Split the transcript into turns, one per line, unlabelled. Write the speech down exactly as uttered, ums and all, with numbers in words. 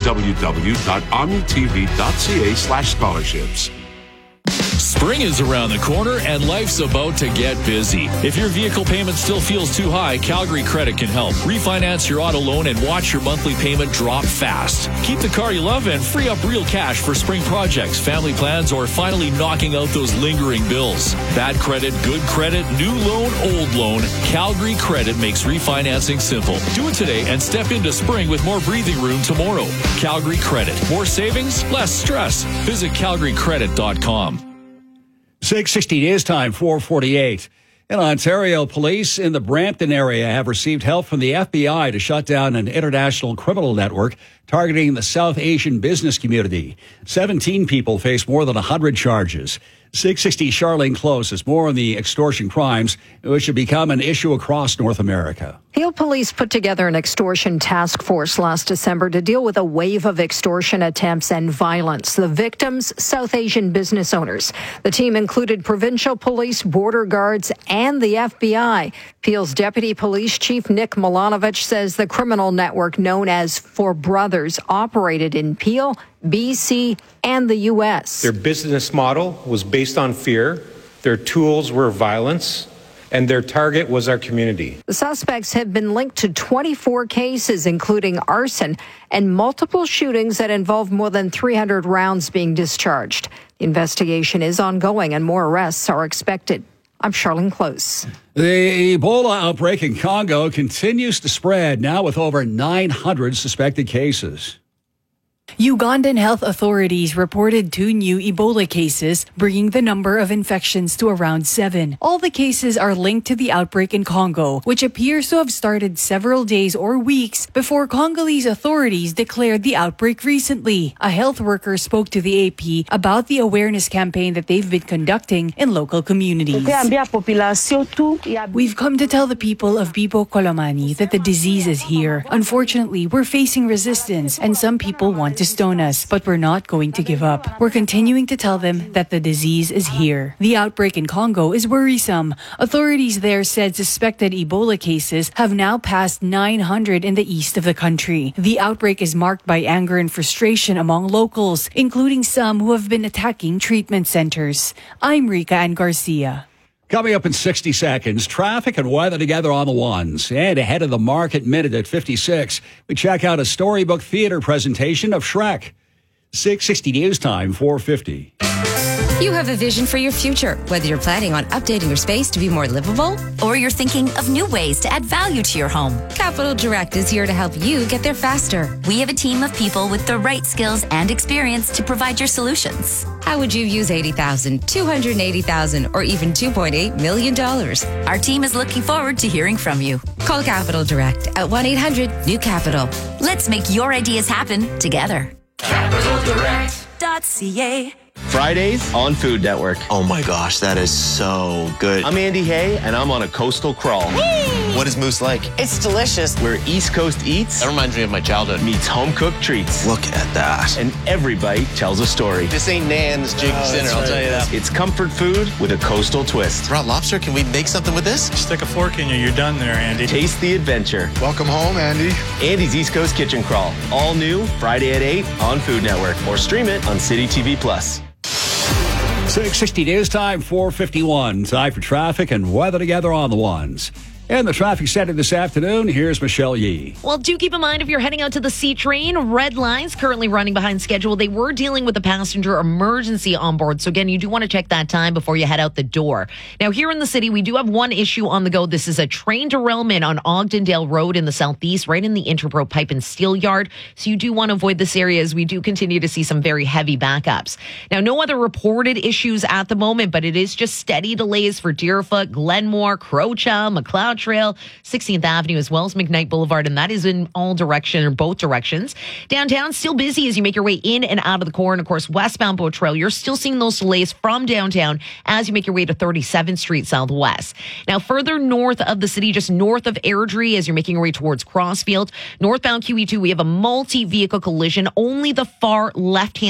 w w dot omni t v dot c a slash scholarships.
Spring is around the corner and life's about to get busy. If your vehicle payment still feels too high, Calgary Credit can help. Refinance your auto loan and watch your monthly payment drop fast. Keep the car you love and free up real cash for spring projects, family plans, or finally knocking out those lingering bills. Bad credit, good credit, new loan, old loan. Calgary Credit makes refinancing simple. Do it today and step into spring with more breathing room tomorrow. Calgary Credit. More savings, less stress. Visit calgary credit dot com.
six sixty news time, four forty-eight. In Ontario, police in the Brampton area have received help from the F B I to shut down an international criminal network targeting the South Asian business community. seventeen people face more than one hundred charges. six sixty Charlene Close is more on the extortion crimes, which have become an issue across North America.
Peel Police put together an extortion task force last December to deal with a wave of extortion attempts and violence. The victims, South Asian business owners. The team included provincial police, border guards, and the F B I. Peel's Deputy Police Chief Nick Milanovich says the criminal network known as Four Brothers operated in Peel, B C, and the U S.
Their business model was based on fear. Their tools were violence. And their target was our community.
The suspects have been linked to twenty-four cases, including arson and multiple shootings that involve more than three hundred rounds being discharged. The investigation is ongoing and more arrests are expected. I'm Charlene Close.
The Ebola outbreak in Congo continues to spread, now with over nine hundred suspected cases.
Ugandan health authorities reported two new Ebola cases, bringing the number of infections to around seven. All the cases are linked to the outbreak in Congo, which appears to have started several days or weeks before Congolese authorities declared the outbreak recently. A health worker spoke to the A P about the awareness campaign that they've been conducting in local communities. We've come to tell the people of Bibo Kolomani that the disease is here. Unfortunately, we're facing resistance and some people want to stone us, but we're not going to give up. We're continuing to tell them that the disease is here. The outbreak in Congo is worrisome. Authorities there said suspected Ebola cases have now passed nine hundred in the east of the country. The outbreak is marked by anger and frustration among locals, including some who have been attacking treatment centers. I'm Rika Ann Garcia.
Coming up in sixty seconds, traffic and weather together on the ones. And ahead of the Market Minute at fifty-six, we check out a Storybook Theater presentation of Shrek. six sixty news time, four fifty.
You have a vision for your future, whether you're planning on updating your space to be more livable or you're thinking of new ways to add value to your home. Capital Direct is here to help you get there faster. We have a team of people with the right skills and experience to provide your solutions. How would you use eighty thousand dollars, two hundred eighty thousand dollars, or even two point eight million dollars? Our team is looking forward to hearing from you. Call Capital Direct at one eight hundred new capital. Let's make your ideas happen together.
capital direct dot c a
Fridays on Food Network.
Oh my gosh, that is so good.
I'm Andy Hay, and I'm on a coastal crawl.
Whee! What is Moose like?
It's delicious.
Where East Coast eats.
That reminds me of my childhood.
Meets home-cooked treats.
Look at that.
And every bite tells a story.
This ain't Nan's Jig oh, Dinner, I'll right. tell you that.
It's comfort food with a coastal twist.
Raw lobster, can we make something with this?
Stick a fork in you, you're done there, Andy.
Taste the adventure.
Welcome home, Andy.
Andy's East Coast Kitchen Crawl. All new, Friday at eight on Food Network. Or stream it on City T V Plus.
six sixty news time, four fifty-one. Time for traffic and weather together on the ones. And the traffic center this afternoon, here's Michelle Yee.
Well, do keep in mind if you're heading out to the C train, red lines currently running behind schedule. They were dealing with a passenger emergency on board. So again, you do want to check that time before you head out the door. Now, here in the city, we do have one issue on the go. This is a train derailment on Ogdendale Road in the southeast, right in the Interpro Pipe and Steel Yard. So you do want to avoid this area as we do continue to see some very heavy backups. Now, no other reported issues at the moment, but it is just steady delays for Deerfoot, Glenmore, Crocha, McLeod Trail, sixteenth Avenue, as well as McKnight Boulevard, and that is in all direction or both directions. Downtown, still busy as you make your way in and out of the core, and of course, westbound Boat Trail, you're still seeing those delays from downtown as you make your way to thirty-seventh Street Southwest. Now, further north of the city, just north of Airdrie, as you're making your way towards Crossfield, northbound Q E two, we have a multi-vehicle collision. Only the far left-hand